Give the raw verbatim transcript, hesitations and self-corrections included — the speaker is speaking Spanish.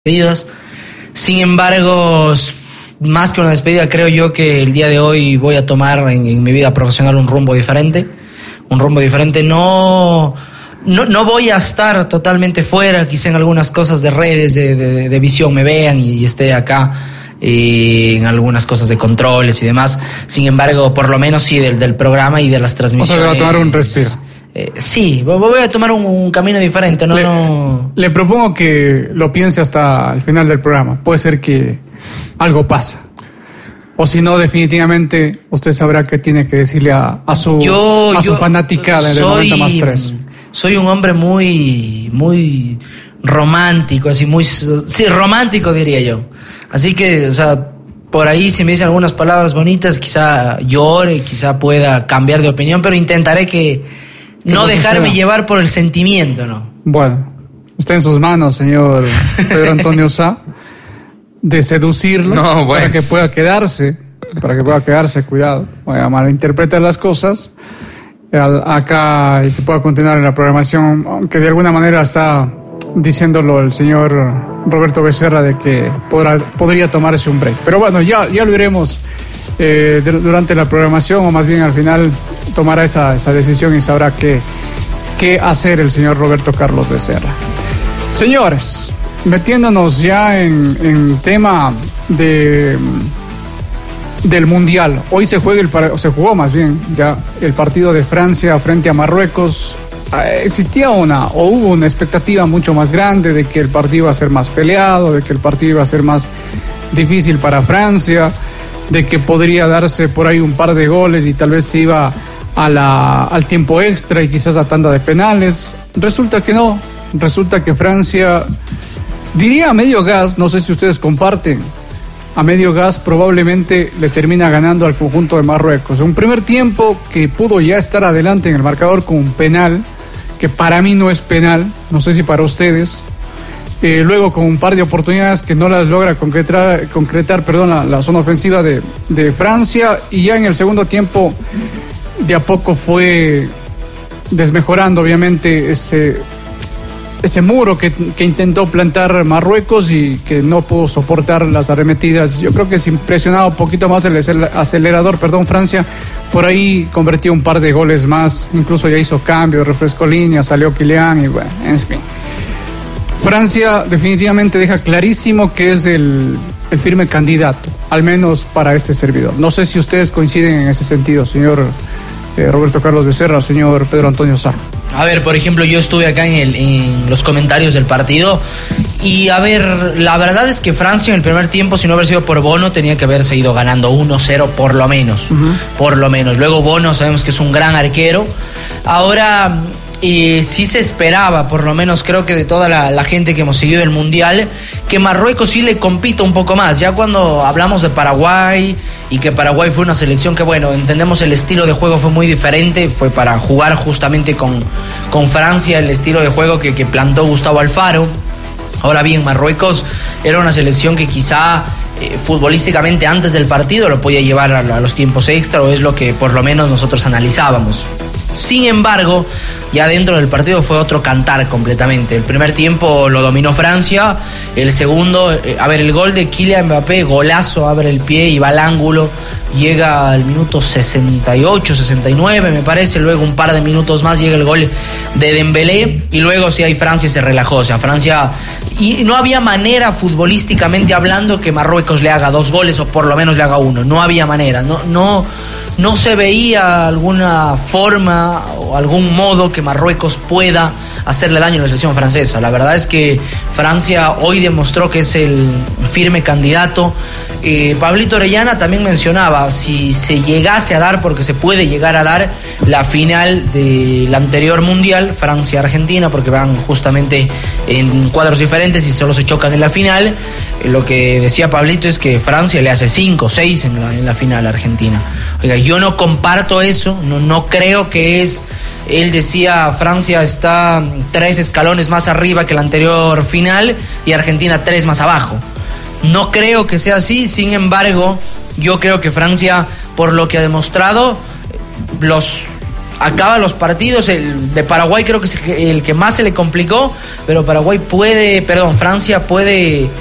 despedidas. Sin embargo, más que una despedida, creo yo que el día de hoy voy a tomar en, en mi vida profesional un rumbo diferente. Un rumbo diferente. No, no, no voy a estar totalmente fuera, quizá en algunas cosas de redes, de, de, de visión me vean y, y esté acá eh, en algunas cosas de controles y demás. Sin embargo, por lo menos sí del, del programa y de las transmisiones. O sea, se va a tomar un respiro. Eh, sí, voy a tomar un, un camino diferente. No, le, no... le propongo que lo piense hasta el final del programa. Puede ser que algo pasa. O si no, definitivamente usted sabrá qué tiene que decirle a, a su, yo, a su yo fanaticada del noventa más tres. Soy un hombre muy, muy romántico, así muy, sí, romántico diría yo. Así que, o sea, por ahí si me dicen algunas palabras bonitas, quizá llore, quizá pueda cambiar de opinión, pero intentaré que no dejarme suceda? llevar por el sentimiento, ¿no? Bueno, está en sus manos, señor Pedro Antonio Sá, de seducirlo no, bueno. para que pueda quedarse, para que pueda quedarse, cuidado, voy a malinterpretar las cosas al, acá y que pueda continuar en la programación, aunque de alguna manera está diciéndolo el señor Roberto Becerra de que podrá, podría tomarse un break. Pero bueno, ya, ya lo iremos eh, de, durante la programación, o más bien al final tomará esa, esa decisión y sabrá qué, qué hacer el señor Roberto Carlos Becerra. Señores, metiéndonos ya en, en tema de del Mundial. Hoy se juega el, o se jugó más bien ya el partido de Francia frente a Marruecos. Existía una, o hubo una expectativa mucho más grande de que el partido iba a ser más peleado, de que el partido iba a ser más difícil para Francia, de que podría darse por ahí un par de goles y tal vez se iba a la, al tiempo extra y quizás a tanda de penales. Resulta que no, resulta que Francia, diría a medio gas, no sé si ustedes comparten, a medio gas probablemente le termina ganando al conjunto de Marruecos. Un primer tiempo que pudo ya estar adelante en el marcador con un penal, que para mí no es penal, no sé si para ustedes. Eh, luego con un par de oportunidades que no las logra concretar, concretar perdón, la, la zona ofensiva de, de Francia, y ya en el segundo tiempo de a poco fue desmejorando obviamente ese, ese muro que, que intentó plantar Marruecos y que no pudo soportar las arremetidas. Yo creo que si presionaba un poquito más el acelerador, perdón, Francia, por ahí convirtió un par de goles más, incluso ya hizo cambios, refrescó línea, salió Kylian y bueno, en fin. Francia definitivamente deja clarísimo que es el, el firme candidato, al menos para este servidor. No sé si ustedes coinciden en ese sentido, señor eh, Roberto Carlos Becerra, señor Pedro Antonio Sá. A ver, por ejemplo, yo estuve acá en, el, en los comentarios del partido y, a ver, la verdad es que Francia en el primer tiempo, si no hubiera sido por Bono, tenía que haber seguido ganando uno cero por lo menos, uh-huh. por lo menos. Luego Bono sabemos que es un gran arquero. Ahora, eh, sí se esperaba, por lo menos creo que de toda la, la gente que hemos seguido el Mundial, que Marruecos sí le compita un poco más. Ya cuando hablamos de Paraguay y que Paraguay fue una selección que, bueno, entendemos el estilo de juego fue muy diferente, fue para jugar justamente con, con Francia, el estilo de juego que, que plantó Gustavo Alfaro. Ahora bien, Marruecos era una selección que quizá eh, futbolísticamente antes del partido lo podía llevar a, a los tiempos extra, o es lo que por lo menos nosotros analizábamos. Sin embargo, ya dentro del partido fue otro cantar completamente. El primer tiempo lo dominó Francia, el segundo, eh, a ver, el gol de Kylian Mbappé, golazo, abre el pie y va al ángulo, llega al minuto sesenta y ocho, sesenta y nueve me parece, luego un par de minutos más llega el gol de Dembélé y luego sí ahí Francia se relajó, o sea, Francia, y no había manera futbolísticamente hablando que Marruecos le haga dos goles o por lo menos le haga uno, no había manera, no, no No se veía alguna forma o algún modo que Marruecos pueda hacerle daño a la selección francesa. La verdad es que Francia hoy demostró que es el firme candidato. Eh, Pablito Orellana también mencionaba, si se llegase a dar, porque se puede llegar a dar, la final del anterior Mundial, Francia-Argentina, porque van justamente en cuadros diferentes y solo se chocan en la final, eh, lo que decía Pablito es que Francia le hace cinco, seis en la, en la final a Argentina. Oiga, yo no comparto eso, no, no creo que es... Él decía, Francia está tres escalones más arriba que la anterior final y Argentina tres más abajo. No creo que sea así, sin embargo, yo creo que Francia, por lo que ha demostrado, los acaba los partidos. El de Paraguay creo que es el que más se le complicó, pero Paraguay puede, perdón, Francia puede